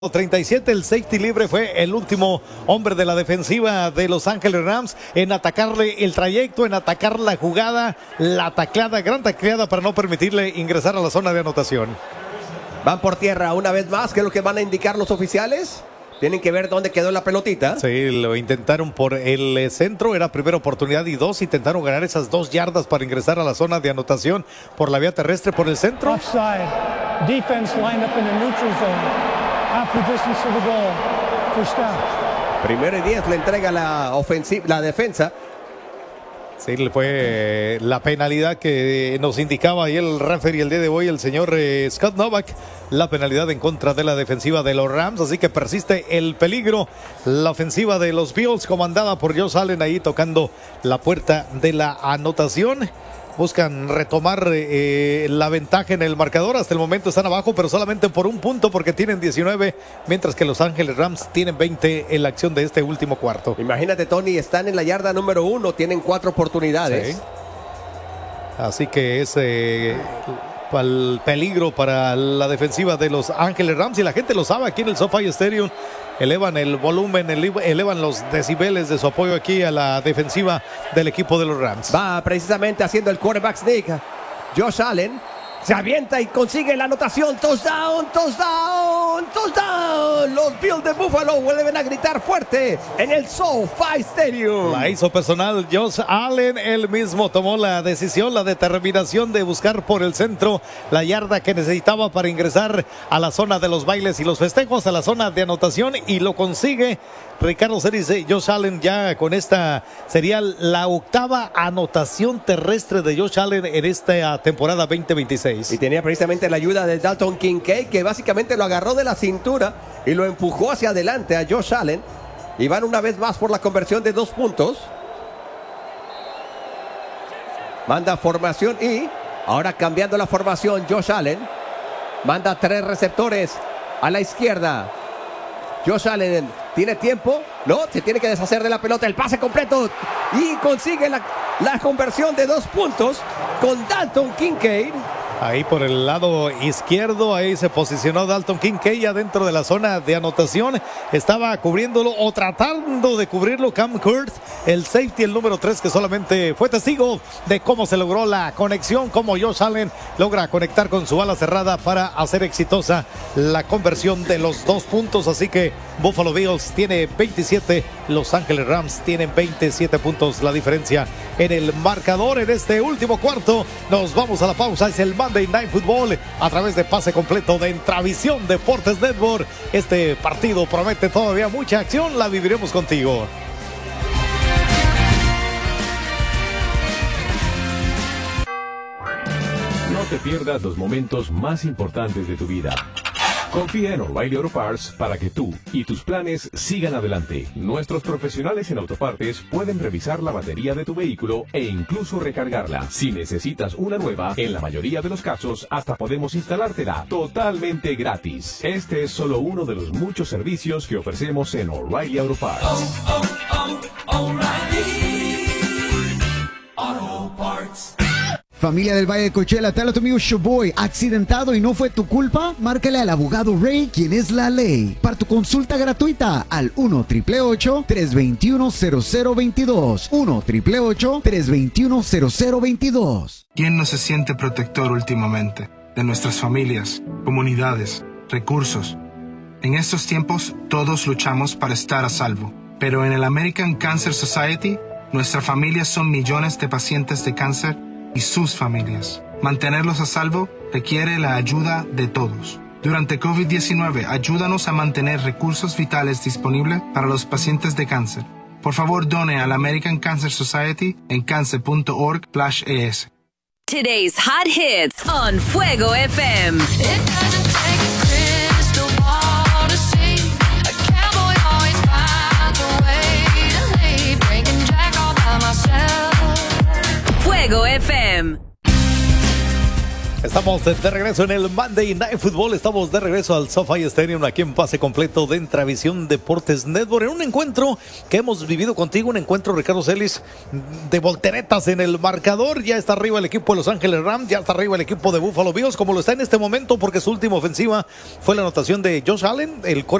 37, el safety libre fue el último hombre de la defensiva de Los Ángeles Rams en atacarle el trayecto, en atacar la jugada, la tacleada, gran tacleada para no permitirle ingresar a la zona de anotación. Van por tierra una vez más, ¿qué es lo que van a indicar los oficiales? Tienen que ver dónde quedó la pelotita. Sí, lo intentaron por el centro, era primera oportunidad y dos, intentaron ganar esas 2 yardas para ingresar a la zona de anotación por la vía terrestre, por el centro. Offside, defense lined up in the neutral zone. Half the distance to the goal. First down. Primero y 10 le entrega la defensa. Sí, fue la penalidad que nos indicaba ahí el referee el día de hoy, el señor Scott Novak. La penalidad en contra de la defensiva de los Rams, así que persiste el peligro. La ofensiva de los Bills, comandada por Josh Allen, ahí tocando la puerta de la anotación. Buscan retomar la ventaja en el marcador. Hasta el momento están abajo, pero solamente por un punto porque tienen 19, mientras que Los Ángeles Rams tienen 20 en la acción de este último cuarto. Imagínate, Tony, están en la yarda número 1, tienen 4 oportunidades. Sí. Así que es el peligro para la defensiva de Los Ángeles Rams, y la gente lo sabe aquí en el SoFi Stadium. Elevan el volumen, elevan los decibeles de su apoyo aquí a la defensiva del equipo de los Rams. Va precisamente haciendo el quarterback sneak. Josh Allen se avienta y consigue la anotación. Touchdown, touchdown, touchdown. Los Bills de Buffalo vuelven a gritar fuerte en el SoFi Stadium. La hizo personal Josh Allen. Él mismo tomó la decisión, la determinación de buscar por el centro la yarda que necesitaba para ingresar a la zona de los bailes y los festejos, a la zona de anotación, y lo consigue. Ricardo se dice, Josh Allen ya con esta sería la 8ª anotación terrestre de Josh Allen en esta temporada 2026. Y tenía precisamente la ayuda de Dalton Kincaid, que básicamente lo agarró de la cintura y lo empujó hacia adelante a Josh Allen. Y van una vez más por la conversión de 2 puntos. Manda formación y ahora cambiando la formación, Josh Allen manda 3 receptores a la izquierda. Josh Allen tiene tiempo, no, se tiene que deshacer de la pelota, el pase completo y consigue la conversión de 2 puntos con Dalton Kincaid. Ahí por el lado izquierdo, ahí se posicionó Dalton Kincaid ya dentro de la zona de anotación. Estaba cubriéndolo o tratando de cubrirlo Cam Kurtz, el safety, el número 3, que solamente fue testigo de cómo se logró la conexión, cómo Josh Allen logra conectar con su ala cerrada para hacer exitosa la conversión de los 2 puntos. Así que Buffalo Bills tiene 27, Los Ángeles Rams tienen 27 puntos la diferencia en el marcador en este último cuarto. Nos vamos a la pausa, es el Monday Night Football a través de pase completo de Intravisión Deportes Network. Este partido promete todavía mucha acción, la viviremos contigo. No te pierdas los momentos más importantes de tu vida. Confía en O'Reilly Auto Parts para que tú y tus planes sigan adelante. Nuestros profesionales en autopartes pueden revisar la batería de tu vehículo e incluso recargarla. Si necesitas una nueva, en la mayoría de los casos hasta podemos instalártela totalmente gratis. Este es solo uno de los muchos servicios que ofrecemos en O'Reilly Auto Parts. O'Reilly Auto Parts. Familia del Valle de Coachella, te habla tu amigo Showboy. ¿Accidentado y no fue tu culpa? Márcale al abogado Ray, quien es la ley. Para tu consulta gratuita al 1-888-321-0022. 1-888-321-0022. ¿Quién no se siente protector últimamente de nuestras familias, comunidades, recursos? En estos tiempos, todos luchamos para estar a salvo. Pero en el American Cancer Society, nuestras familias son millones de pacientes de cáncer y sus familias. Mantenerlos a salvo requiere la ayuda de todos. Durante COVID-19, ayúdanos a mantener recursos vitales disponibles para los pacientes de cáncer. Por favor, done a la American Cancer Society en cancer.org/es. Today's hot hits on Fuego FM. Fuego FM. Estamos de regreso en el Monday Night Football. Estamos de regreso al SoFi Stadium aquí en pase completo de Intravisión Deportes Network. En un encuentro que hemos vivido contigo, un encuentro, Ricardo Celis, de volteretas en el marcador. Ya está arriba el equipo de Los Ángeles Rams, ya está arriba el equipo de Buffalo Bills, como lo está en este momento, porque su última ofensiva fue la anotación de Josh Allen, el